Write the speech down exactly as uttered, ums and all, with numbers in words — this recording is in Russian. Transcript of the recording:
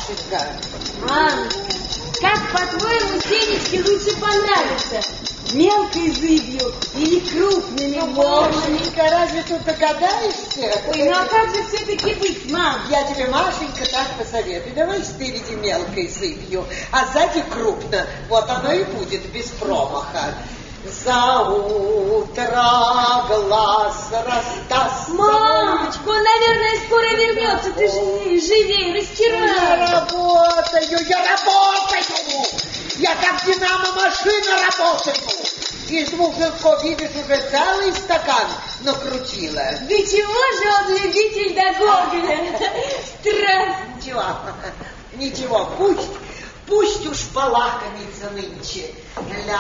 Машенька. Мам, как, по-твоему, Сенечке лучше понравится? Мелкой зыбью или крупными Ну, волнами? Машенька, разве тут догадаешься? Ой, ну а как же все-таки быть, мам? Я тебе, Машенька, так посоветую. Давай спереди мелкой зыбью, а сзади крупно. Вот оно и будет без промаха. За утро глаз раздаст. Мамочка, он, наверное, скоро вернется. Ты же живей, Я растирай. работаю, я работаю. Я как динамо-машина работаю. Из двух глотков, видишь, уже целый стакан накрутила. Да чего же он любитель до Гоголя? Страсть. Ничего, ничего, пусть, пусть уж полакомится нынче.